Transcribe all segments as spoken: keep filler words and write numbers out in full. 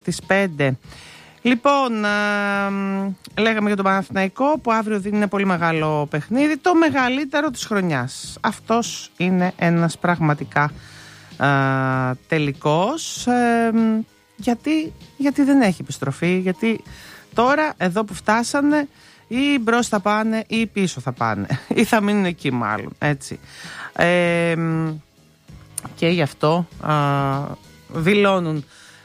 στις πέντε. Λοιπόν, α, λέγαμε για τον Παναθηναϊκό που αύριο δίνει ένα πολύ μεγάλο παιχνίδι, το μεγαλύτερο της χρονιάς. Αυτός είναι ένας πραγματικά α, τελικός. Ε, γιατί, γιατί δεν έχει επιστροφή, γιατί τώρα εδώ που φτάσανε ή μπρος θα πάνε ή πίσω θα πάνε ή θα μείνουν εκεί μάλλον, έτσι. Ε, και γι' αυτό α, δηλώνουν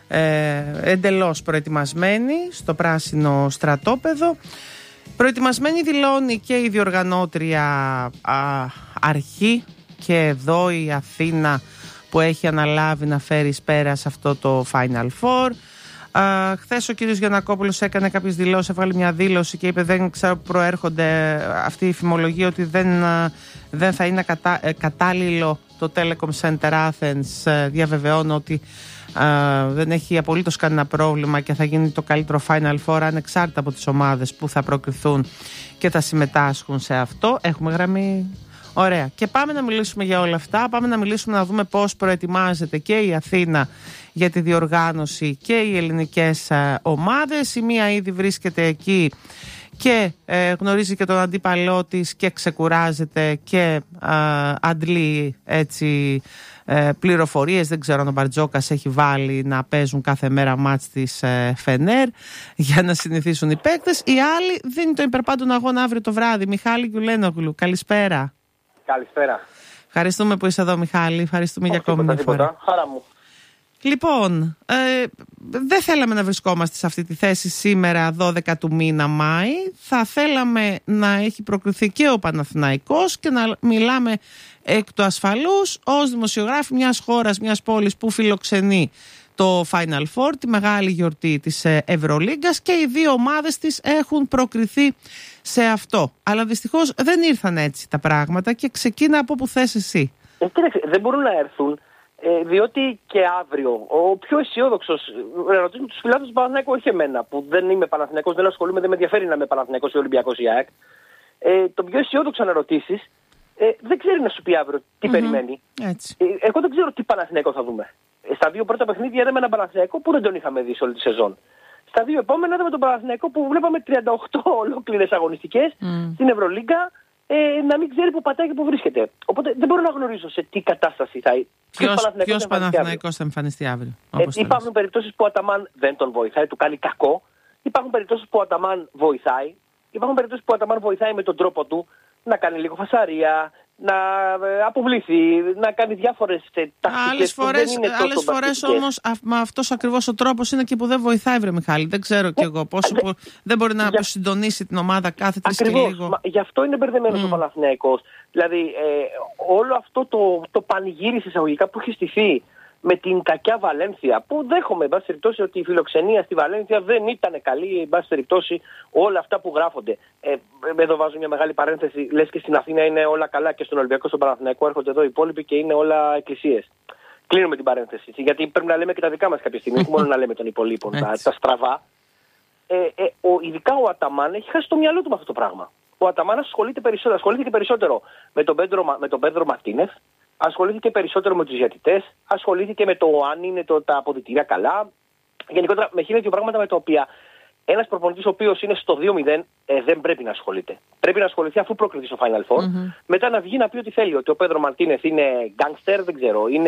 ε, εντελώς προετοιμασμένοι στο πράσινο στρατόπεδο. Προετοιμασμένη δηλώνει και η διοργανώτρια α, αρχή και εδώ η Αθήνα που έχει αναλάβει να φέρει εις πέρας αυτό το Final Four. Uh, χθες ο κύριος Γιαννακόπουλος έκανε κάποιες δηλώσεις, έβγαλε μια δήλωση και είπε δεν ξέρω που προέρχονται αυτή η φημολογία ότι δεν, uh, δεν θα είναι κατα, uh, κατάλληλο το Telecom Center Athens. Uh, διαβεβαιώνω ότι uh, δεν έχει απολύτως κανένα πρόβλημα και θα γίνει το καλύτερο Final Four ανεξάρτητα από τις ομάδες που θα προκριθούν και θα συμμετάσχουν σε αυτό. Έχουμε γραμμή. Ωραία. Και πάμε να μιλήσουμε για όλα αυτά. Πάμε να μιλήσουμε να δούμε πώς προετοιμάζεται και η Αθήνα για τη διοργάνωση και οι ελληνικές ε, ομάδες. Η μία ήδη βρίσκεται εκεί και ε, γνωρίζει και τον αντίπαλό της και ξεκουράζεται και ε, αντλεί έτσι ε, πληροφορίες. Δεν ξέρω αν ο Μπαρτζόκας έχει βάλει να παίζουν κάθε μέρα μάτς της ε, Φενέρ για να συνηθίσουν οι παίκτες. Η άλλη δίνει το υπερπάντων αγώνα αύριο το βράδυ. Μιχάλη Γιουλένογλου, καλησπέρα. Καλησπέρα. Ευχαριστούμε που είσαι εδώ, Μιχάλη. Ευχαριστούμε Όχι, για ακόμη μια φορά. Χαρά μου. Λοιπόν, ε, δεν θέλαμε να βρισκόμαστε σε αυτή τη θέση σήμερα δώδεκα του μήνα Μάη. Θα θέλαμε να έχει προκριθεί και ο Παναθηναϊκός και να μιλάμε εκ του ασφαλούς ως δημοσιογράφοι μιας χώρας, μιας πόλης που φιλοξενεί το Final Four, τη μεγάλη γιορτή της Ευρωλίγκας, και οι δύο ομάδες της έχουν προκριθεί σε αυτό. Αλλά δυστυχώς δεν ήρθαν έτσι τα πράγματα και ξεκίνα από που θες εσύ. Ε, κοίταξε, δεν μπορούν να έρθουν, ε, διότι και αύριο ο πιο αισιόδοξος, να ρωτήσουμε τους φιλάθλους του Παναθηναϊκού, όχι εμένα, που δεν είμαι Παναθηναϊκός, δεν ασχολούμαι, δεν με ενδιαφέρει να είμαι Παναθηναϊκός ή Ολυμπιακός ή ΑΕΚ. Ε, το πιο αισιόδοξο να ρωτήσεις, ε, δεν ξέρει να σου πει αύριο τι mm-hmm. περιμένει. Έτσι. Ε, εγώ δεν ξέρω τι Παναθηναϊκό θα δούμε. Στα δύο πρώτα παιχνίδια είδαμε έναν Παναθηναϊκό που δεν τον είχαμε δει σε όλη τη σεζόν. Στα δύο επόμενα είδαμε τον Παναθηναϊκό που βλέπαμε τριάντα οκτώ ολόκληρες αγωνιστικές mm. στην Ευρωλίγκα, ε, να μην ξέρει που πατάει και που βρίσκεται. Οπότε δεν μπορώ να γνωρίζω σε τι κατάσταση θα είναι. Ποιος Παναθηναϊκός θα εμφανιστεί αύριο. Ε, υπάρχουν περιπτώσεις που ο Αταμάν δεν τον βοηθάει, του κάνει κακό. Υπάρχουν περιπτώσεις που ο Αταμάν βοηθάει. Υπάρχουν περιπτώσεις που ο Αταμάν βοηθάει με τον τρόπο του να κάνει λίγο φασαρία, να αποβληθεί, να κάνει διάφορες τακτικές. Άλλες φορές, άλλες φορές όμως με αυτός ακριβώς ο τρόπος είναι και που δεν βοηθάει, βρε Μιχάλη. Δεν ξέρω κι εγώ πόσο που, δεν μπορεί να για... συντονίσει την ομάδα κάθε τρεις και λίγο. Μα, γι' αυτό είναι μπερδεμένος mm. ο Παναθηναϊκός. Δηλαδή ε, όλο αυτό το, το πανηγύρι εισαγωγικά που έχει στηθεί με την κακιά Βαλένθια, που δέχομαι, εν πάση περιπτώσει, ότι η φιλοξενία στη Βαλένθια δεν ήταν καλή, εν πάση περιπτώσει, όλα αυτά που γράφονται. Ε, εδώ βάζω μια μεγάλη παρένθεση. Λες και στην Αθήνα είναι όλα καλά και στον Ολυμπιακό, στον Παναθηναϊκό έρχονται εδώ οι υπόλοιποι και είναι όλα εκκλησίες. Κλείνουμε την παρένθεση. Γιατί πρέπει να λέμε και τα δικά μας κάποια στιγμή, όχι μόνο να λέμε των υπολείπων, τα, τα στραβά. Ε, ε, ο, ειδικά ο Αταμάν έχει χάσει το μυαλό του με αυτό το πράγμα. Ο Αταμάν ασχολείται περισσότερο, ασχολήθηκε περισσότερο με τον Πέντρο, με τον Πέντρο Μαρτίνεθ. Ασχολήθηκε περισσότερο με τους διαιτητές, ασχολήθηκε με το αν είναι το, τα αποδυτήρια καλά. Γενικότερα με χίλια δύο πράγματα με τα οποία ένας προπονητής ο οποίος είναι στο δύο μηδέν ε, δεν πρέπει να ασχολείται. Πρέπει να ασχοληθεί αφού προκριθεί στο Final Four. Mm-hmm. Μετά να βγει να πει ότι θέλει. Ότι ο Πέντρο Μαρτίνεθ είναι γκάνγκστερ, δεν ξέρω. Είναι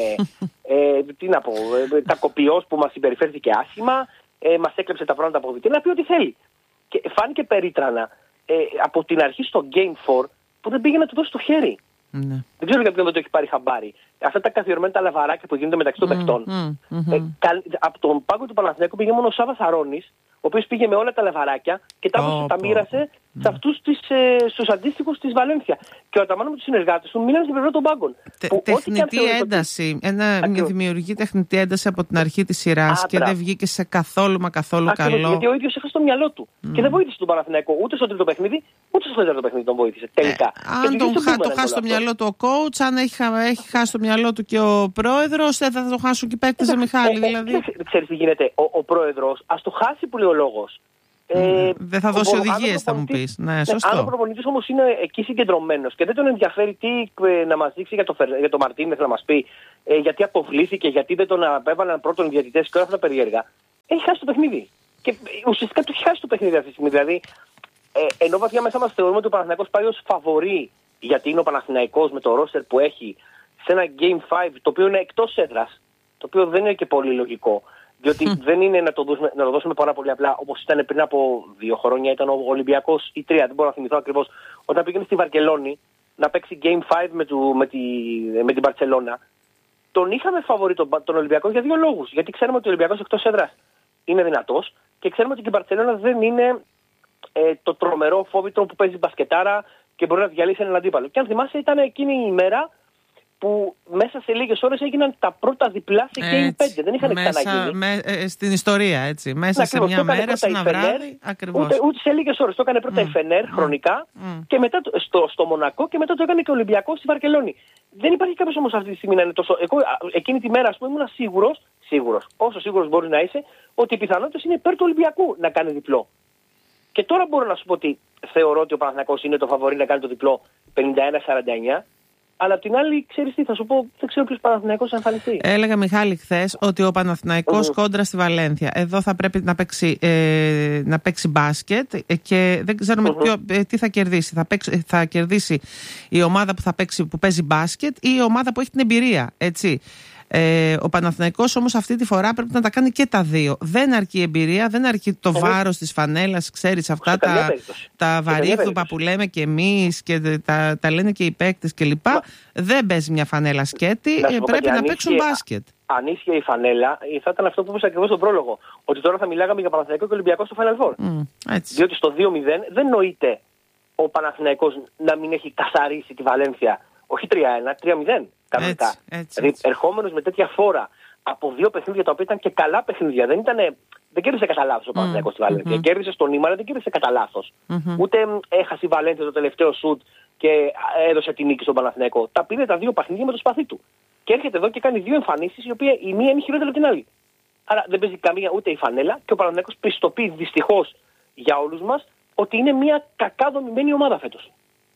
ε, τι να πω, ε, τακοποιός που μας συμπεριφέρθηκε άσχημα, ε, μας έκλεψε τα πράγματα από αποδυτήρια. Να πει ότι θέλει. Και φάνηκε περίτρανα ε, από την αρχή στο Game φορ που δεν πήγε να του δώσει το χέρι. Ναι. Δεν ξέρω γιατί δεν το έχει πάρει χαμπάρι. Αυτά τα καθιερωμένα τα λαβαράκια που γίνονται μεταξύ των mm, παιχτών. Mm, mm, mm. Ε, καλ, από τον πάγκο του Παναθηναϊκού πήγε μόνο ο Σάββας Αρώνης, ο οποίος πήγε με όλα τα λαβαράκια και τα, oh, τα μοίρασε oh. σε αυτούς ε, στους αντίστοιχους της Βαλένθια. Και ο Αταμάν με τους συνεργάτες του μίλανε στην πλευρά των πάγκων. Τε, τεχνητή ένταση. Ότι... Ένα, μια δημιουργεί τεχνητή ένταση από την αρχή της σειράς και δεν βγήκε σε καθόλου μα καθόλου Ακριβώς, καλό. Γιατί ο ίδιος έχασε το μυαλό του. Mm. Και δεν βοήθησε τον Παναθηναϊκό ούτε στο τρίτο παιχνίδι, ούτε στο τέταρτο παιχνίδι τον βοήθησε. Τελικά. Ε, αν τον χα, το χάσει το μυαλό του ο coach, αν έχει, έχει χάσει το μυαλό του και ο πρόεδρος, δεν θα το χάσουν και οι παίκτες, Μιχάλη. Δηλαδή. Ξέρεις τι γίνεται. Ο πρόεδρος, ας το χάσει που λέει ο λόγος. Ε, δεν θα δώσει οδηγίες, θα μου πεις. Ναι, σωστό. Αν ο προπονητής όμως είναι εκεί συγκεντρωμένος και δεν τον ενδιαφέρει τι ε, να μας δείξει για το, για το Μαρτίνεθ, να μας πει ε, γιατί αποβλήθηκε, γιατί δεν τον έβαλαν πρώτον διαιτητές και όλα αυτά τα περίεργα, έχει χάσει το παιχνίδι. Και ουσιαστικά του έχει χάσει το παιχνίδι αυτή τη στιγμή. Δηλαδή, ε, ενώ βαθιά μέσα μας θεωρούμε ότι ο Παναθηναϊκός πάει ως φαβορί, γιατί είναι ο Παναθηναϊκός με το ρόστερ που έχει σε ένα Game πέντε, το οποίο είναι εκτός έδρας, το οποίο δεν είναι και πολύ λογικό. Διότι mm. δεν είναι να το, δώσουμε, να το δώσουμε πάρα πολύ απλά, όπως ήταν πριν από δύο χρόνια, ήταν ο Ολυμπιακός ή τρία, δεν μπορώ να θυμηθώ ακριβώς, όταν πήγαινε στη Βαρκελόνη να παίξει Game πέντε με, του, με, τη, με την Μπαρτσελώνα. Τον είχαμε φαβορί τον, τον Ολυμπιακό για δύο λόγους. Γιατί ξέρουμε ότι ο Ολυμπιακός εκτός έδρας είναι δυνατός και ξέρουμε ότι η Μπαρτσελώνα δεν είναι ε, το τρομερό φόβητρο που παίζει μπασκετάρα και μπορεί να διαλύσει έναν αντίπαλο. Και αν θυμάσαι, ήταν εκείνη η ημέρα που μέσα σε λίγες ώρες έγιναν τα πρώτα διπλά σε Game πέντε. Δεν είχαν μέσα, ξαναγίνει. Με, ε, στην ιστορία, έτσι. Μέσα να, σε ακριβώς, μια μέρα, σε ένα βράδυ. Ακριβώς. Ούτε, ούτε σε λίγες ώρες. Το έκανε πρώτα mm. η Φενέρ χρονικά mm. και μετά στο, στο Μονακό και μετά το έκανε και ο Ολυμπιακός στη Βαρκελόνη. Δεν υπάρχει κάποιος όμως αυτή τη στιγμή να είναι τόσο. Εγώ εκείνη τη μέρα, ας πούμε, ήμουν σίγουρος, σίγουρος, όσο σίγουρος μπορεί να είσαι, ότι οι πιθανότητες είναι υπέρ του Ολυμπιακού να κάνει διπλό. Και τώρα μπορώ να σου πω ότι θεωρώ ότι ο Παναθηναϊκός είναι το φαβορί να κάνει το διπλό πενήντα ένα σαράντα εννιά. Αλλά απ' την άλλη, ξέρεις τι, θα σου πω, δεν ξέρω ποιος Παναθηναϊκός θα εμφανιστεί. Έλεγα, Μιχάλη, χθες ότι ο Παναθηναϊκός mm-hmm. κόντρα στη Βαλένθια. Εδώ θα πρέπει να παίξει, ε, να παίξει μπάσκετ και δεν ξέρουμε mm-hmm. ποιο, ε, τι θα κερδίσει. Θα, παίξει, θα κερδίσει η ομάδα που, θα παίξει, που παίζει μπάσκετ ή η ομάδα που έχει την εμπειρία. Έτσι. Ε, ο Παναθηναϊκός όμως αυτή τη φορά πρέπει να τα κάνει και τα δύο. Δεν αρκεί η εμπειρία, δεν αρκεί το mm-hmm. βάρος της φανέλας, ξέρεις, αυτά τα, τα βαρύχτουπα που λέμε και εμείς και τα, τα λένε και οι παίκτες κλπ. Μα... Δεν παίζει μια φανέλα σκέτη, ε, πρέπει να παίξουν μπάσκετ. Αν ίσχυε η φανέλα, θα ήταν αυτό που είπες ακριβώς στον πρόλογο. Ότι τώρα θα μιλάγαμε για Παναθηναϊκό και Ολυμπιακό στο Final Four. Mm, διότι στο δύο μηδέν δεν νοείται ο Παναθηναϊκός να μην έχει καθαρίσει τη Βαλένθια. Όχι τρία ένα, τρία μηδέν. Κανονικά. Έτσι, έτσι, δηλαδή, ερχόμενος με τέτοια φόρα από δύο παιχνίδια τα οποία ήταν και καλά παιχνίδια. Δεν, ήτανε, δεν κέρδισε κατά λάθος ο Παναθηναϊκός mm, στη Βαλένθια. Mm-hmm. Κέρδισε στον Νίμα, αλλά δεν κέρδισε κατά λάθος. Mm-hmm. Ούτε έχασε η Βαλένθια το τελευταίο σουτ και έδωσε τη νίκη στον Παναθηναϊκό. Τα πήρε τα δύο παιχνίδια με το σπαθί του. Και έρχεται εδώ και κάνει δύο εμφανίσεις, οι οποίες η μία είναι χειρότερη από την άλλη. Άρα δεν παίζει καμία ούτε η φανέλα και ο Παναθηναϊκός πιστοποιεί δυστυχώς για όλους μας ότι είναι μια κακά δομημένη ομάδα φέτος.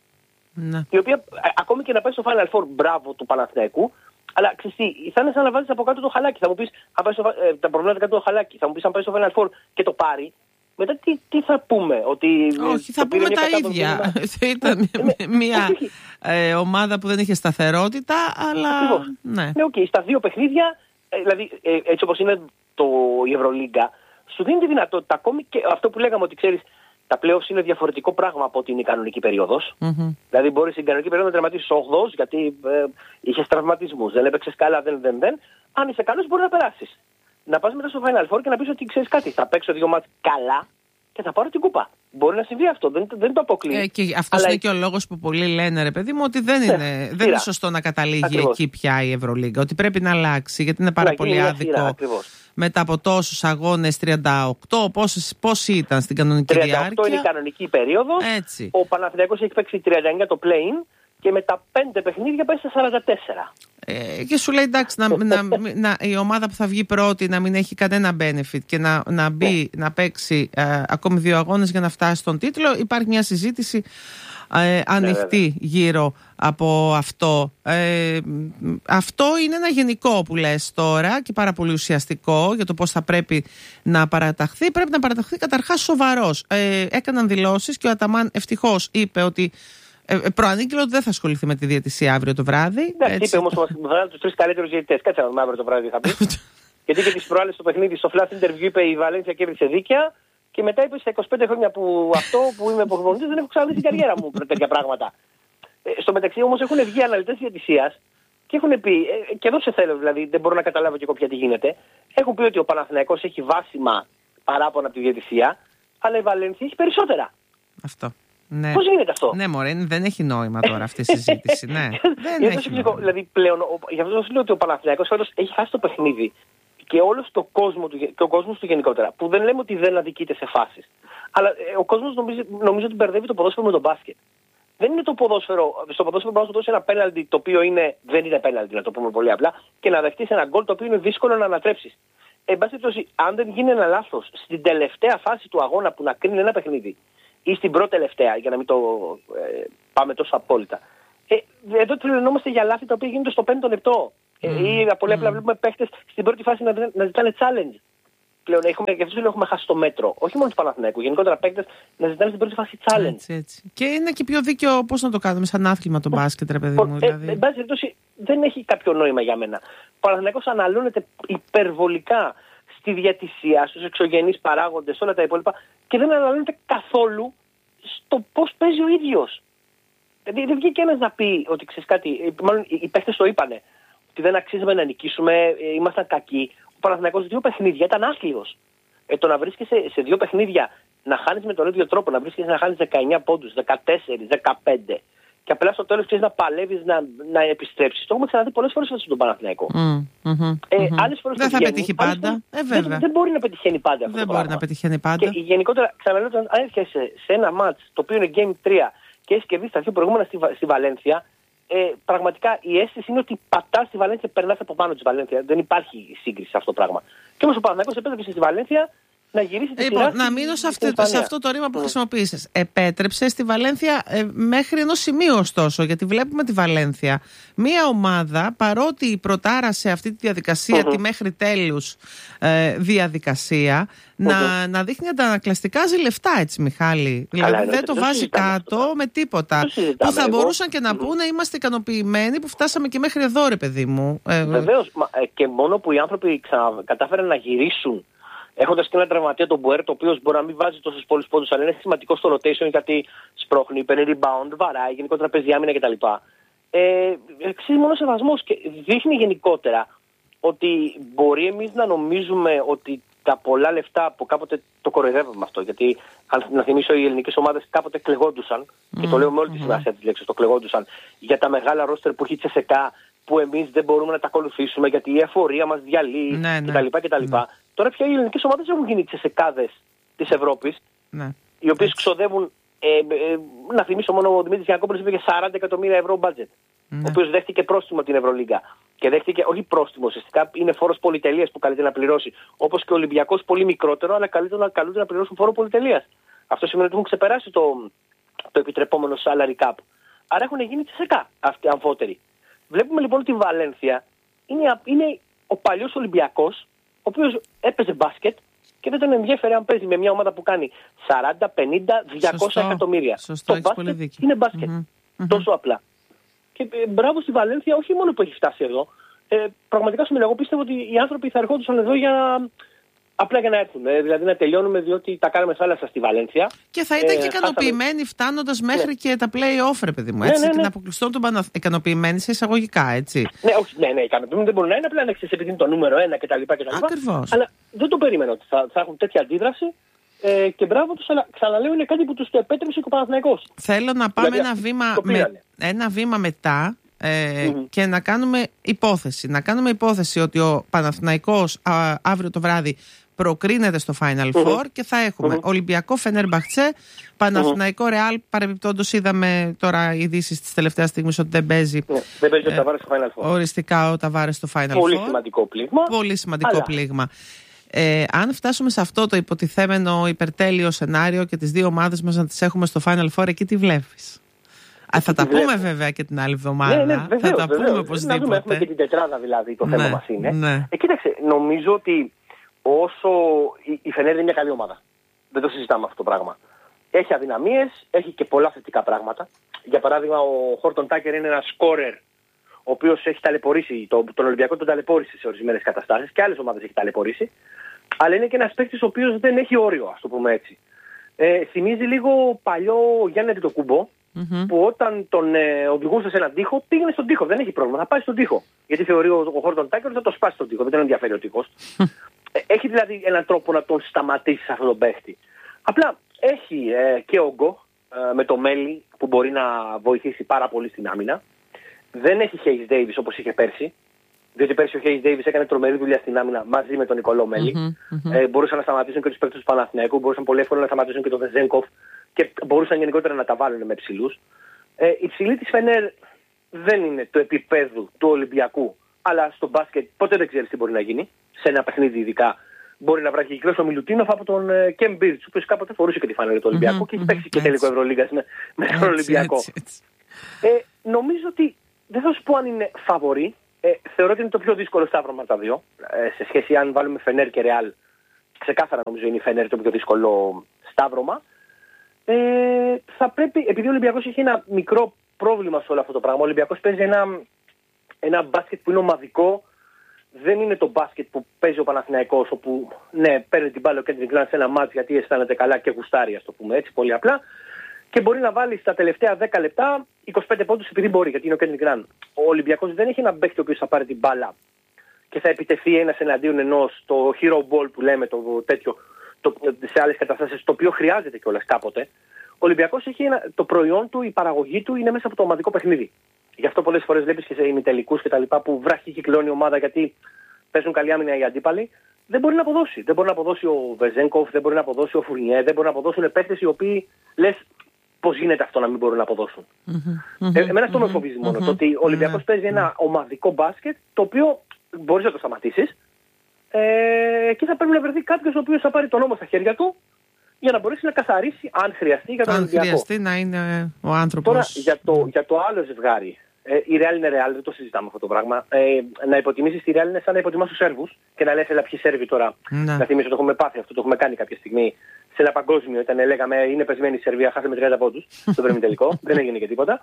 Ναι. Η οποία ακόμη και να πάει στο Final Four, μπράβο του Παναθηναϊκού, αλλά ξέρεις τι, θα είναι σαν να βάζεις από κάτω το χαλάκι. Θα μου πεις, αν πάει στο, ε, τα προβλήματα κάτω το χαλάκι, θα μου πεις αν πάει στο Final Four και το πάρει, μετά τι, τι θα πούμε, ότι. Όχι, θα πούμε τα ίδια. Ήταν μια ε, ομάδα που δεν είχε σταθερότητα, αλλά. Ναι, ναι, οκ, okay, στα δύο παιχνίδια, ε, δηλαδή ε, έτσι όπως είναι το, η Ευρωλίγκα, σου δίνει τη δυνατότητα ακόμη και αυτό που λέγαμε ότι ξέρεις. Τα playoffs είναι διαφορετικό πράγμα από ότι είναι η κανονική περίοδος. Mm-hmm. Δηλαδή, μπορείς στην κανονική περίοδο να τερματίσεις όγδοος, γιατί ε, είχες τραυματισμούς, δεν έπαιξες καλά, δεν, δεν, δεν. Αν είσαι καλός, μπορεί να περάσεις. Να πας μετά στο Final Four και να πεις ότι ξέρεις κάτι, θα παίξω δύο μάτς καλά και θα πάρω την κούπα. Μπορεί να συμβεί αυτό, δεν, δεν το αποκλείει. Ε, και αυτός αλλά... είναι και ο λόγος που πολλοί λένε, ρε παιδί μου, ότι δεν είναι, ναι, δεν είναι σωστό να καταλήγει ακριβώς. Εκεί πια η Ευρωλίγκα. Ότι πρέπει να αλλάξει, γιατί είναι πάρα να πολύ άδικο. Μετά από τόσους αγώνες, τριάντα οκτώ, πόσοι ήταν στην κανονική τριάντα οκτώ διάρκεια. Είναι η κανονική περίοδος. Έτσι. Ο Παναθηναϊκός έχει παίξει τριάντα εννιά το play-in και με τα πέντε παιχνίδια πάει στα σαράντα τέσσερα. Ε, και σου λέει εντάξει, να, να, να, η ομάδα που θα βγει πρώτη να μην έχει κανένα benefit και να, να μπει να παίξει ε, ακόμη δύο αγώνες για να φτάσει στον τίτλο. Υπάρχει μια συζήτηση ε, ανοιχτή ναι, γύρω από αυτό. Ε, αυτό είναι ένα γενικό που λες τώρα και πάρα πολύ ουσιαστικό για το πώς θα πρέπει να παραταχθεί. Πρέπει να παραταχθεί καταρχάς σοβαρός. Ε, έκαναν δηλώσεις και ο Αταμάν ευτυχώς είπε ότι Ε, προανήγγειλε ότι δεν θα ασχοληθεί με τη διαιτησία αύριο το βράδυ. Ναι, είπε όμως ότι θα βάλει τους τρεις καλύτερους διαιτητές. Κάτσε να δούμε αύριο το βράδυ θα πει. Γιατί και τις προάλλες στο παιχνίδι, στο flash interview είπε η Βαλένθια κέρδισε δίκαια και μετά είπε στα είκοσι πέντε χρόνια που αυτό που είμαι προπονητής δεν έχω ξαναδεί στην καριέρα μου τέτοια πράγματα. Ε, στο μεταξύ όμως έχουν βγει αναλυτές διαιτησίας και έχουν πει, ε, και εδώ σε θέλω δηλαδή, δεν μπορώ να καταλάβω και εγώ πια τι γίνεται. Έχουν πει ότι ο Παναθηναϊκός έχει βάσιμα παράπονα από τη διαιτησία, αλλά η Βαλένθια έχει περισσότερα. Αυτό. Ναι. Πώς γίνεται αυτό? Ναι, μωρέ, δεν έχει νόημα τώρα αυτή η συζήτηση. Ναι. δεν έχει νόημα. Δηλαδή, πλέον, ο, γι' αυτό σας λέω ότι ο Παναθηναϊκός φέτος έχει χάσει το παιχνίδι και όλος το κόσμο του, και ο κόσμος του γενικότερα. Που δεν λέμε ότι δεν αδικείται σε φάσεις. Αλλά ε, ο κόσμος νομίζει, νομίζω ότι μπερδεύει το ποδόσφαιρο με τον μπάσκετ. Δεν είναι το ποδόσφαιρο. Στο ποδόσφαιρο μπορεί να σου δώσει ένα πέναλτι το οποίο είναι, δεν είναι πέναλτι, να το πούμε πολύ απλά, και να δεχτείς ένα γκολ το οποίο είναι δύσκολο να ανατρέψεις. εν πάση περιπτώσει, αν δεν γίνει ένα λάθος στην τελευταία φάση του αγώνα που να κρίνει ένα παιχνίδι, ή στην πρώτη τελευταία, για να μην το ε, πάμε τόσο απόλυτα. Ε, εδώ τρελαινόμαστε για λάθη τα οποία γίνονται στο πέμπτο λεπτό. Mm. Ε, ή πολύ απλά mm. βλέπουμε παίχτες στην πρώτη φάση να, να ζητάνε challenge. Πλέον έχουμε, και αυτό έχουμε χάσει το μέτρο. Όχι μόνο του Παναθηναϊκού, γενικότερα παίκτες να ζητάνε στην πρώτη φάση challenge. Έτσι, έτσι. Και είναι και πιο δίκαιο πώς να το κάνουμε, σαν άθλημα το μπάσκετ, ρε παιδί μου. Δηλαδή. Ε, εν πάση περιπτώσει, δεν έχει κάποιο νόημα για μένα. Ο Παναθηναϊκός αναλώνεται υπερβολικά στη διατησία, στους εξωγενείς παράγοντες, όλα τα υπόλοιπα και δεν αναλώνεται καθόλου στο πώς παίζει ο ίδιος. Δηλαδή δεν βγήκε ένας να πει ότι ξέρεις κάτι, μάλλον οι παίχτες το είπανε, ότι δεν αξίζαμε να νικήσουμε, ήμασταν κακοί. Ο Παναθηναϊκός δύο παιχνίδια ήταν άθλιος. Ε, το να βρίσκεσαι σε δύο παιχνίδια να χάνεις με τον ίδιο τρόπο, να βρίσκεσαι να χάνεις δεκαεννιά πόντους, δεκατέσσερα, δεκαπέντε και απλά στο τέλος ξέρεις να παλεύεις να, να επιστρέψεις. Το έχουμε ξαναδεί πολλές φορές στον Παναθηναϊκό. Mm, mm-hmm, ε, mm-hmm. Άλλες φορές δεν θα βγαίνει, πετύχει πάντα. Ε, δεν, δεν μπορεί να πετυχαίνει πάντα αυτό. Δεν το μπορεί πράγμα. να πετυχαίνει πάντα. Και γενικότερα, ξαναλέω, αν έρχεσαι σε ένα μάτς το οποίο είναι Game τρία και έχεις κερδίσει τα δύο προηγούμενα στη, στη Βαλένθια, ε, πραγματικά η αίσθηση είναι ότι πατάς στη Βαλένθια και περνάς από πάνω της Βαλένθια. Δεν υπάρχει σύγκριση σε αυτό το πράγμα. Και όμως ο Παναθηναϊκός επέτρεψε στη Βαλένθια να γυρίσει τη λοιπόν, σειρά. Να μείνω σε, αυτή, σε αυτό το ρήμα που mm. χρησιμοποίησες. Επέτρεψε στη Βαλένθια ε, μέχρι ενός σημείου ωστόσο, γιατί βλέπουμε τη Βαλένθια. Μία ομάδα, παρότι προτάρασε αυτή τη διαδικασία, mm-hmm. τη μέχρι τέλους ε, διαδικασία, mm-hmm. να, να δείχνει αντανακλαστικά λεφτά, έτσι Μιχάλη. Δηλαδή αλλά, δεν το, το βάζει κάτω αυτό. Με τίποτα. Που θα εγώ. μπορούσαν και να mm-hmm. πούνε είμαστε ικανοποιημένοι που φτάσαμε και μέχρι εδώ, ρε παιδί μου. Ε, Βεβαίως, και μόνο που οι άνθρωποι ξανα, κατάφεραν να γυρίσουν. Έχοντας και ένα τραυματία τον Μπουέρτο, ο οποίος μπορεί να μην βάζει τόσους πολλούς πόντους, αλλά είναι σημαντικό στο rotation γιατί σπρώχνει, παίρνει rebound, βαράει, γενικότερα παίζει άμυνα κτλ. Ε, αξίζει μόνο σεβασμός και δείχνει γενικότερα ότι μπορεί εμείς να νομίζουμε ότι τα πολλά λεφτά που κάποτε το κοροϊδεύαμε αυτό. Γιατί, αν να θυμίσω, οι ελληνικές ομάδες κάποτε κλεγόντουσαν, mm, και το λέω με όλη τη σημασία της λέξης, το κλεγόντουσαν για τα μεγάλα ρόστερ που έχει η Τσεσεκά, που εμείς δεν μπορούμε να τα ακολουθήσουμε γιατί η εφορία μας διαλύει ναι, κτλ. Ναι, κτλ. Ναι. Τώρα πια οι ελληνικές ομάδες έχουν γίνει τσεσεκάδες της Ευρώπης, ναι, οι οποίες ξοδεύουν, ε, ε, να θυμίσω μόνο ο Δημήτρης Γιαννακόπουλος είπε για σαράντα εκατομμύρια ευρώ budget, ναι, ο οποίος δέχτηκε πρόστιμο την Ευρωλίγκα. Και δέχτηκε, όχι πρόστιμο, ουσιαστικά είναι φόρος πολυτελείας που καλείται να πληρώσει. Όπως και ο Ολυμπιακός πολύ μικρότερο, αλλά καλείται να, καλείται να πληρώσουν φόρο πολυτελείας. Αυτό σημαίνει ότι έχουν ξεπεράσει το, το επιτρεπόμενο salary cap. Άρα έχουν γίνει τσεσεκά αυτοί αμφότεροι. Βλέπουμε λοιπόν ότι η Βαλένθια είναι, είναι ο παλιός Ολυμπιακός, ο οποίος έπαιζε μπάσκετ και δεν τον ενδιαφέρει αν παίζει με μια ομάδα που κάνει σαράντα, πενήντα, διακόσια σωστό, εκατομμύρια. Σωστό, το μπάσκετ είναι μπάσκετ. Mm-hmm. Τόσο απλά. Και ε, μπράβο στη Βαλένθια, όχι μόνο που έχει φτάσει εδώ. Ε, πραγματικά σου μιλάω, εγώ πίστευα ότι οι άνθρωποι θα ερχόντουσαν εδώ για... απλά για να έρθουν. Ε, δηλαδή να τελειώνουμε διότι τα κάναμε θάλασσα στη Βαλένθια. Και θα ήταν ε, και ικανοποιημένοι φτάνοντας μέχρι ναι. και τα play-off, ρε παιδί μου. Έτσι, ναι, ναι, ναι. Την αποκλειστών των παναθ... ικανοποιημένοι σε εισαγωγικά, έτσι. Ναι, όχι, ναι, ναι, ικανοποιημένοι δεν μπορούν να είναι απλά να ξέρει επειδή είναι το νούμερο ένα κτλ. Ακριβώς. Αλλά δεν το περίμενα ότι θα, θα έχουν τέτοια αντίδραση. Ε, και μπράβο τους, αλλά ξαναλέω είναι κάτι που τους το επέτρεψε και ο Παναθηναϊκός. Θέλω να πάμε δηλαδή, ένα, βήμα με, ένα βήμα μετά ε, mm-hmm. και να κάνουμε υπόθεση. Να κάνουμε υπόθεση ότι ο Παναθηναϊκός α, αύριο το βράδυ προκρίνεται στο Final Four mm-hmm. και θα έχουμε mm-hmm. Ολυμπιακό Φενέρμπαχτσε, Παναθηναϊκό Ρεάλ. Mm-hmm. Παρεμπιπτόντως είδαμε τώρα ειδήσεις της τελευταίας στιγμής ότι δεν παίζει. Yeah, δεν παίζει ε, ο Ταβάρες στο Final Four. Οριστικά ο Ταβάρες στο Final Πολύ Four. Σημαντικό πλήγμα. Πολύ σημαντικό Αλλά... πλήγμα. Ε, αν φτάσουμε σε αυτό το υποτιθέμενο υπερτέλειο σενάριο και τις δύο ομάδες μας να τις έχουμε στο Final Four, εκεί τι βλέπεις? Α, θα τα πούμε βλέπω. βέβαια και την άλλη εβδομάδα. Ναι, ναι, βεβαίως, θα τα βεβαίως. πούμε οπωσδήποτε. Να δούμε, έχουμε και την τετράδα δηλαδή, το ναι, θέμα μας είναι. Ναι. Ε, κοίταξε, νομίζω ότι όσο η, η Φενέρ είναι μια καλή ομάδα. Δεν το συζητάμε αυτό το πράγμα. Έχει αδυναμίες, έχει και πολλά θετικά πράγματα. Για παράδειγμα, ο Χόρτον Τάκερ είναι ένας σκόρερ, ο οποίος έχει ταλαιπωρήσει, το, τον Ολυμπιακό τον ταλαιπώρησε σε ορισμένες καταστάσεις και άλλες ομάδες έχει ταλαιπωρήσει. Αλλά είναι και ένας παίκτης ο οποίος δεν έχει όριο, ας το πούμε έτσι. Ε, θυμίζει λίγο παλιό Γιάννη Αντετοκούμπο, mm-hmm. που όταν τον ε, οδηγούσε σε έναν τοίχο, πήγαινε στον τοίχο. Δεν έχει πρόβλημα, θα πάει στον τοίχο. Γιατί θεωρεί ο, ο Χόρτον Τάκερ ότι θα το σπάσει στον τοίχο, δεν τον ενδιαφέρει ο τοίχος. ε, έχει δηλαδή έναν τρόπο να τον σταματήσει σε αυτόν τον παίκτη. Απλά έχει ε, και όγκο ε, με το Μέλι που μπορεί να βοηθήσει πάρα πολύ στην άμυνα. Δεν έχει Hayes Davis όπως είχε πέρσι. Διότι πέρσι ο Hayes Davis έκανε τρομερή δουλειά στην άμυνα μαζί με τον Νικολό Μέλι. Mm-hmm, mm-hmm. Ε, μπορούσαν να σταματήσουν και τους παίκτες του Παναθηναϊκού, μπορούσαν πολύ εύκολα να σταματήσουν και τον Βεζένκοφ και μπορούσαν γενικότερα να τα βάλουν με ψηλούς. Ε, η ψηλή της Φενέρ δεν είναι του επίπεδου του Ολυμπιακού, αλλά στο μπάσκετ ποτέ δεν ξέρεις τι μπορεί να γίνει. Σε ένα παιχνίδι ειδικά μπορεί να βράχει κυκλός ο Μιλουτίνοφ από τον Κεμ Μπίρτς, ο οποίος κάποτε φορούσε και τη φανέλα του Ολυμπιακού mm-hmm, και έχει παίξει mm-hmm, και τελικό Ευρωλίγκας με, με τον Ολυμπιακό. Έτσι, έτσι. Ε, νομίζω ότι δεν θα σου πω αν είναι φαβορί. Ε, θεωρώ ότι είναι το πιο δύσκολο σταύρωμα τα δύο. Ε, σε σχέση αν βάλουμε Φενέρ και Ρεάλ, ξεκάθαρα νομίζω είναι η Φενέρ το πιο δύσκολο σταύρωμα. Ε, θα πρέπει, επειδή ο Ολυμπιακός έχει ένα μικρό πρόβλημα σε όλο αυτό το πράγμα. Ο Ολυμπιακός παίζει ένα, ένα μπάσκετ που είναι ομαδικό. Δεν είναι το μπάσκετ που παίζει ο Παναθηναϊκός, όπου ναι, παίρνει την μπάλα ο Κέντρικ Ναν σε ένα μάτς γιατί αισθάνεται καλά και γουστάρει, ας το πούμε έτσι, πολύ απλά. Και μπορεί να βάλει στα τελευταία δέκα λεπτά είκοσι πέντε πόντους επειδή μπορεί, γιατί είναι ο Κέντρικ Ναν. Ο Ολυμπιακός δεν έχει έναν παίκτη ο οποίος θα πάρει την μπάλα και θα επιτεθεί ένας εναντίον ενός, το hero ball που λέμε, το τέτοιο, το, σε άλλες καταστάσεις, το οποίο χρειάζεται κιόλας κάποτε. Ο Ολυμπιακός έχει ένα, το προϊόν του, η παραγωγή του είναι μέσα από το ομαδικό παιχνίδι. Γι' αυτό πολλές φορές βλέπεις και σε ημιτελικούς και τα λοιπά που βράχει κυκλώνει η ομάδα γιατί παίζουν καλή άμυνα οι αντίπαλοι. Δεν μπορεί να αποδώσει. Δεν μπορεί να αποδώσει ο Βεζένκοφ, δεν μπορεί να αποδώσει ο Φουρνιέ, δεν μπορεί να αποδώσουν παίκτες οι οποίοι λες πώς γίνεται αυτό να μην μπορούν να αποδώσουν. Mm-hmm, ε, εμένα αυτό mm-hmm, με φοβίζει μόνο. Mm-hmm, το ότι ο Ολυμπιακός mm-hmm. παίζει ένα ομαδικό μπάσκετ το οποίο μπορείς να το σταματήσεις ε, και θα πρέπει να βρεθεί κάποιος ο οποίος θα πάρει τον νόμο στα χέρια του για να μπορέσει να καθαρίσει αν χρειαστεί για τον αν Ολυμπιακό. Αν χρειαστεί να είναι ο άνθρωπος. Τώρα για το, για το άλλο ζευγάρι. Ε, η Real είναι Real, δεν το συζητάμε αυτό το πράγμα. Ε, να υποτιμήσεις τη Real είναι σαν να υποτιμάς τους Σέρβους και να λες, έλα ποιοι Σέρβοι τώρα. Να, να θυμίσω, το έχουμε πάθει αυτό, το έχουμε κάνει κάποια στιγμή σε ένα παγκόσμιο. Ήταν, λέγαμε, είναι πεσμένη η Σερβία, χάσαμε τριάντα πόντους στο πρώτο τελικό. Δεν έγινε και τίποτα.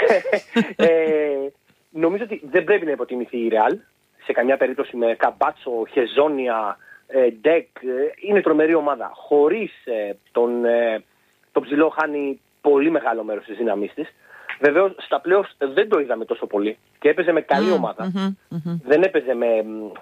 ε, νομίζω ότι δεν πρέπει να υποτιμηθεί η Real σε καμιά περίπτωση με Καμπάτσο, Χεζόνια, ε, Ντεκ. Ε, είναι τρομερή ομάδα. Χωρίς ε, τον, ε, τον ψηλό χάνει πολύ μεγάλο μέρος της δύναμής της. Βεβαίως στα playoffs δεν το είδαμε τόσο πολύ και έπαιζε με καλή ομάδα. Mm-hmm, mm-hmm. Δεν έπαιζε με,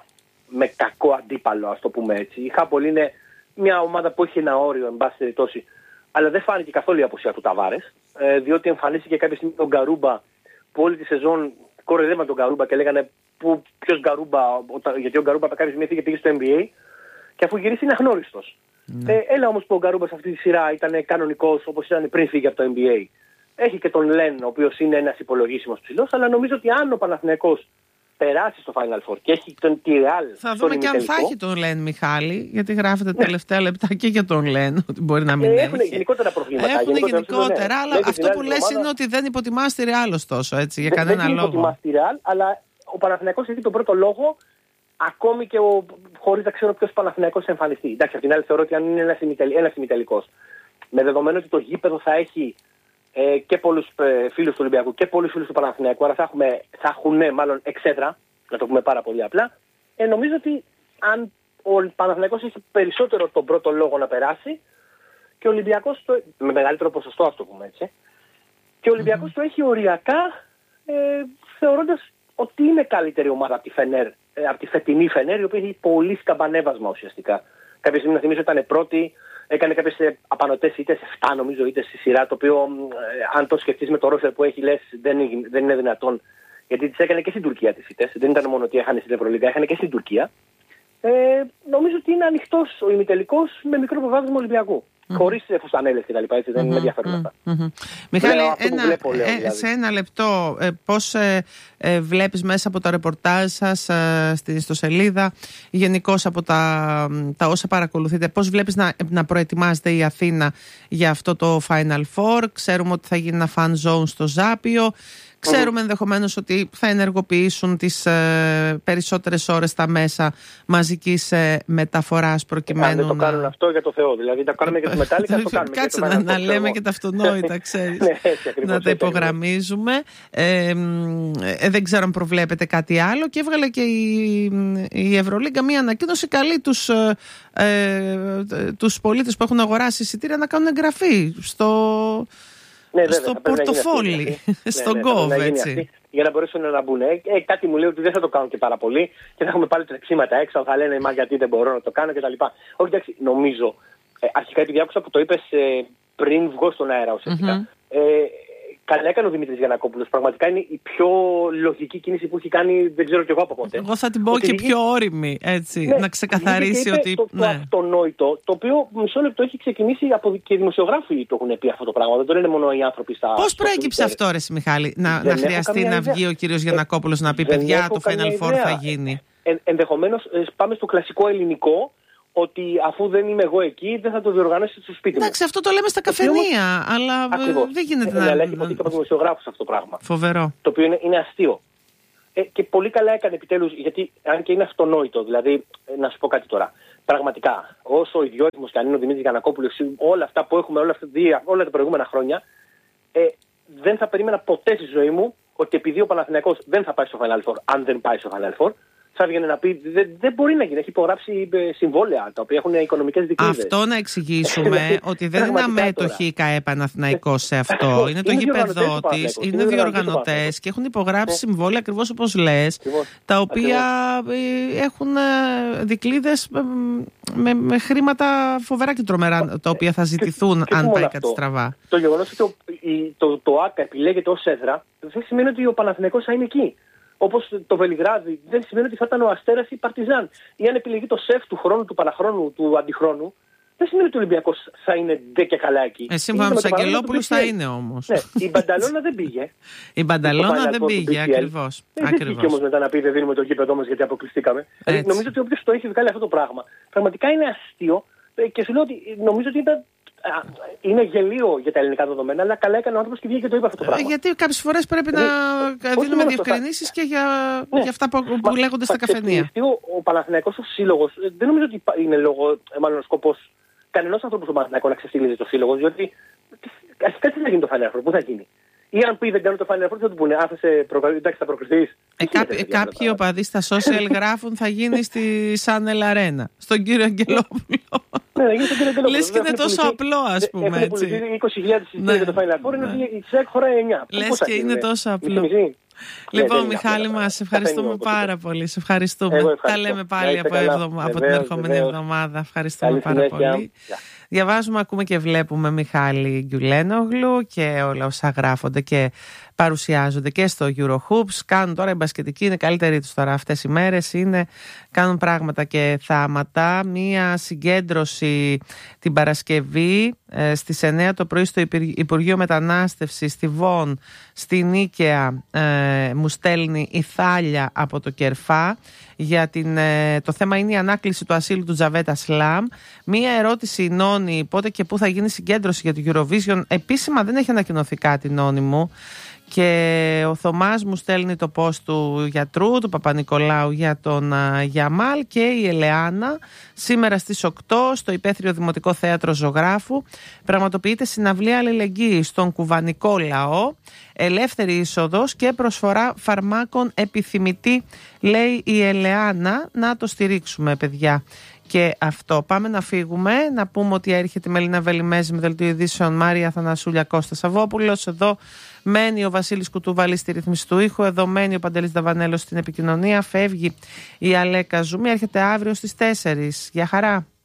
με κακό αντίπαλο, ας το πούμε έτσι. Η Χάπολ είναι μια ομάδα που έχει ένα όριο, εν πάση περιπτώσει, αλλά δεν φάνηκε καθόλου η απουσία του Ταβάρες, ε, διότι εμφανίστηκε κάποια στιγμή τον Γκαρούμπα που όλη τη σεζόν κοροϊδεύαν τον Γκαρούμπα και λέγανε ποιος Γκαρούμπα, γιατί ο Γκαρούμπα κάποια στιγμή πήγε, πήγε στο N B A και αφού γυρίσει είναι αχνόριστος. Mm. Ε, έλα όμως που ο Γκαρούμπα σε αυτή τη σειρά ήταν κανονικός όπως ήταν πριν φύγει από το N B A. Έχει και τον Λεν, ο οποίος είναι ένας υπολογίσιμος ψηλός, αλλά νομίζω ότι αν ο Παναθηναϊκός περάσει στο Final Four και έχει τον τη Real. Θα δούμε και αν θα έχει τον Λεν, Μιχάλη, γιατί γράφεται τα τελευταία λεπτά και για τον Λεν, ότι μπορεί να μην ε, έχει. Έχουν γενικότερα προβλήματα. Έχουν γενικότερα, γενικότερα ναι. Αλλά Λέει αυτό που λες είναι ότι δεν υποτιμάς τη Real ωστόσο, έτσι, για δεν, κανένα δεν λόγο. Δεν υποτιμάς τη Real, αλλά ο Παναθηναϊκός έχει τον πρώτο λόγο, ακόμη και ο, χωρίς να ξέρω ποιος Παναθηναϊκός θα εμφανιστεί. Εντάξει, απ' την άλλη θεωρώ ότι αν είναι ένας ημιτελικός, με δεδομένο ότι το γήπεδο θα έχει Ε, και πολλούς ε, φίλους του Ολυμπιακού και πολλούς φίλους του Παναθηναϊκού, άρα θα, έχουμε, θα έχουν μάλλον εξέδρα, να το πούμε πάρα πολύ απλά. Ε, νομίζω ότι αν ο Παναθηναϊκός έχει περισσότερο τον πρώτο λόγο να περάσει και ο Ολυμπιακός το, με μεγαλύτερο ποσοστό, ας το πούμε έτσι, και ο Ολυμπιακός mm-hmm. το έχει οριακά ε, θεωρώντας ότι είναι καλύτερη ομάδα από τη Φενέρ, ε, από τη φετινή Φενέρ, η οποία έχει πολύ σκαμπανέβασμα ουσιαστικά. Κάποια στιγμή να θυμίσω ήταν πρώτη. Έκανε κάποιες απανωτές ήττες, εφτά νομίζω ήττες στη σειρά, το οποίο ε, αν το σκεφτείς με το ρόστερ που έχει λες δεν, δεν είναι δυνατόν. Γιατί τις έκανε και στην Τουρκία τις ήττες. Δεν ήταν μόνο ότι έχανε στην Ευρωλίγκα, έχανε και στην Τουρκία. Ε, νομίζω ότι είναι ανοιχτός ο ημιτελικός με μικρό προβάδισμα Ολυμπιακού. Mm-hmm. Χωρίς φουστανέλες και τα λοιπά, έτσι, δεν mm-hmm. με ενδιαφέρουν αυτά. Mm-hmm. Μιχάλη, ένα, βλέπω, λέω, δηλαδή. σε ένα λεπτό, ε, πώς ε, ε, βλέπεις μέσα από τα ρεπορτάζ σας ε, στην ιστοσελίδα, γενικώς από τα, τα όσα παρακολουθείτε, πώς βλέπεις να, να προετοιμάζεται η Αθήνα για αυτό το Final Four? Ξέρουμε ότι θα γίνει ένα fan zone στο Ζάπιο. Ξέρουμε mm-hmm. ενδεχομένως ότι θα ενεργοποιήσουν τις ε, περισσότερες ώρες τα μέσα μαζικής ε, μεταφοράς προκειμένου. Αν δεν το να... κάνουν αυτό για το Θεό, δηλαδή τα κάνουμε και το μετάλλικα, το κάνουμε. Κάτσε να, να λέμε και τα αυτονόητα, ξέρεις. Ναι, έτσι, ακριβώς, να τα υπογραμμίζουμε. Ε, ε, δεν ξέρω αν προβλέπετε κάτι άλλο. Και έβγαλε και η, η Ευρωλίγκα μία ανακοίνωση. Καλεί τους, ε, ε, τους πολίτες που έχουν αγοράσει εισιτήρια να κάνουν εγγραφή στο... Ναι, βέβαια, στο πορτοφόλι, στον ναι, ναι, Gov, έτσι. Αυτή, για να μπορέσουν να μπουν. Ε, ε, κάτι μου λέει ότι δεν θα το κάνουν και πάρα πολύ και θα έχουμε πάλι τρεξίματα έξω. Θα λένε μα γιατί δεν μπορώ να το κάνω κτλ. Όχι, εντάξει, νομίζω. Ε, αρχικά, επειδή άκουσα που το είπες ε, πριν βγω στον αέρα ουσιαστικά. Mm-hmm. Ε, καλά έκανε ο Δημήτρης Γιαννακόπουλος. Πραγματικά είναι η πιο λογική κίνηση που έχει κάνει, δεν ξέρω κι εγώ από πότε. Εγώ θα την πω ότι και πιο όρημη, έτσι, ναι, να ξεκαθαρίσει ότι. Το, ναι. το αυτονόητο, το οποίο μισό λεπτό έχει ξεκινήσει από και οι δημοσιογράφοι το έχουν πει αυτό το πράγμα. Δεν το λένε μόνο οι άνθρωποι στα. Πώς προέκυψε αυτό, ρε Μιχάλη, να, να χρειαστεί να βγει ο κύριος Γιαννακόπουλος να πει δεν παιδιά, το Final Four θα γίνει. Ε, ενδεχομένως πάμε στο κλασικό ελληνικό. Ότι αφού δεν είμαι εγώ εκεί, δεν θα το διοργανώσει στο σπίτι μου. Εντάξει, αυτό το λέμε στα καφενεία, αλλά ακριβώς. δεν γίνεται ε, να. Αλλά έχει υποθεί και από δημοσιογράφους αυτό το πράγμα. Φοβερό. Το οποίο είναι, είναι αστείο. Ε, και πολύ καλά έκανε επιτέλους, γιατί αν και είναι αυτονόητο, δηλαδή, ε, να σου πω κάτι τώρα. Πραγματικά, όσο ιδιότιμος και αν είναι ο Δημήτρης Γιαννακόπουλος, όλα αυτά που έχουμε όλα, αυτά, όλα τα προηγούμενα χρόνια, ε, δεν θα περίμενα ποτέ στη ζωή μου ότι επειδή ο Παναθηναϊκός δεν θα πάει στο Final Four, αν δεν πάει στο Final Four, θα έβγαινε να πει δεν, δεν μπορεί να γίνει. Έχει υπογράψει συμβόλαια τα οποία έχουν οικονομικές δικλείδες. Αυτό να εξηγήσουμε ότι δεν είναι αμέτωχη η ΚΑΕ Παναθηναϊκός σε αυτό. Είναι το γήπεδό της, είναι διοργανωτές και έχουν υπογράψει συμβόλαια ακριβώς όπως λες, τα οποία έχουν δικλείδες με, με χρήματα φοβερά και τρομερά, τα οποία θα ζητηθούν και, αν πάει κάτι στραβά. Το γεγονός ότι το, το, το ΆΚΑ επιλέγεται ως έδρα δεν σημαίνει ότι ο Παναθηναϊκός θα είναι εκεί. Όπως το Βελιγράδι, δεν σημαίνει ότι θα ήταν ο Αστέρας ή η Παρτιζάν. Ή αν επιλεγεί το σεφ του χρόνου, του παραχρόνου, του αντιχρόνου, δεν σημαίνει ότι ο Ολυμπιακός θα είναι ντε και καλά εκεί. Ε, σύμφωνα με τους Αγγελόπουλους θα είναι όμως. Ναι, η Μπανταλώνα δεν πήγε. Η Μπανταλώνα δεν πήγε, ακριβώς. Δεν πήγε όμως μετά να πει δεν δίνουμε το γήπεδο μας γιατί αποκλειστήκαμε. Δηλαδή, νομίζω ότι όποιος το έχει βγάλει αυτό το πράγμα, πραγματικά είναι αστείο και σου λέω ότι νομίζω ότι ήταν. Είναι γελίο για τα ελληνικά δεδομένα, αλλά καλά έκανε ο άνθρωπος και βγήκε και το είπε αυτό το πράγμα. Γιατί κάποιες φορές πρέπει να δίνουμε διευκρινήσεις και για, ναι. για αυτά που, που Μα, λέγονται στα καφενεία. Ο, ο Παναθηναϊκός ως σύλλογος δεν νομίζω ότι είναι λόγο, μάλλον ο σκοπός κανενός ανθρώπου στον Παναθηναϊκό να ξεφτυλίζει το σύλλογο, διότι αρχικά τι θα γίνει το Final Four, πού θα γίνει. Ή αν πει δεν κάνω το Final Four, θα του πούνε άφησε εντάξει θα προκριθείς. Ε, κάποιοι κάποιοι οπαδοί στα social γράφουν θα γίνει στη Σάνελ Αρένα, στον κύριο Αγγελόπουλο. Ναι, λες και είναι τόσο απλό, ας πούμε. Έχουν πουληθεί είκοσι χιλιάδες εισιτήρια για το Final Four, ενώ η ΣΕΚ χωράει εννιά. Λες και είναι τόσο απλό. Λοιπόν, Μιχάλη μας, σε ευχαριστούμε πάρα πολύ. Σε ευχαριστούμε. Τα λέμε πάλι από την ερχόμενη εβδομάδα. Ευχαριστούμε πάρα πολύ. Διαβάζουμε, ακούμε και βλέπουμε Μιχάλη Γκιουλένογλου και όλα όσα γράφονται και παρουσιάζονται και στο Eurohoops. Κάνουν τώρα οι μπασκετικοί, είναι καλύτεροι τους τώρα αυτές οι μέρες, είναι, κάνουν πράγματα και θάματα. Μία συγκέντρωση την Παρασκευή ε, στις εννιά το πρωί στο Υπουργείο Μετανάστευσης στη Βον, στη Νίκαια, ε, μου στέλνει η Θάλια από το Κερφά. Για την, ε, το θέμα είναι η ανάκληση του ασύλου του Τζαβέτα Σλάμ. Μία ερώτηση, Νόνη, πότε και πού θα γίνει συγκέντρωση για το Eurovision. Επίσημα δεν έχει ανακοινωθεί κάτι, Νόνη μου. Και ο Θωμάς μου στέλνει το post του γιατρού, του Παπα-Νικολάου για τον uh, Γιαμάλ, και η Ελεάνα σήμερα στις οκτώ στο Υπαίθριο Δημοτικό Θέατρο Ζωγράφου πραγματοποιείται συναυλία αλληλεγγύης στον κουβανικό λαό, ελεύθερη είσοδος και προσφορά φαρμάκων επιθυμητή, λέει η Ελεάνα. Να το στηρίξουμε, παιδιά. Και αυτό. Πάμε να φύγουμε. Να πούμε ότι έρχεται η Μελίνα Βελιμέζη με δελτίο ειδήσεων, Μάρια Θανασούλια, Κώστα Σαββόπουλος. Εδώ μένει ο Βασίλης Κουτούβαλης στη ρύθμιση του ήχου. Εδώ μένει ο Παντελής Δαβανέλος στην επικοινωνία. Φεύγει η Αλέκα Ζουμί. Έρχεται αύριο στις τέσσερις. Γεια χαρά.